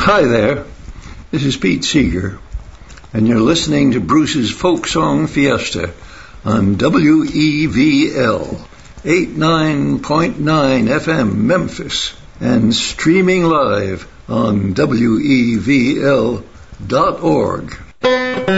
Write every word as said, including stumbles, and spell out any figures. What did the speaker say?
Hi there, this is Pete Seeger, and you're listening to Bruce's Folk Song Fiesta on W E V L eighty-nine point nine F M Memphis and streaming live on W E V L dot org.